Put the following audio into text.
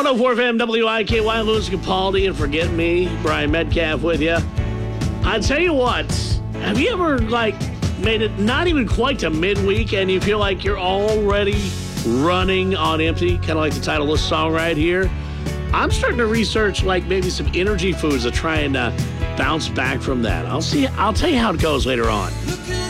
104 FM WIKY, Louis Capaldi, and Forget Me, Brian Metcalf with you. I tell you what, have you ever, made it not even quite to midweek and you feel like you're already running on empty? Kind of like the title of this song right here. I'm starting to research, maybe some energy foods to try and bounce back from that. I'll tell you how it goes later on.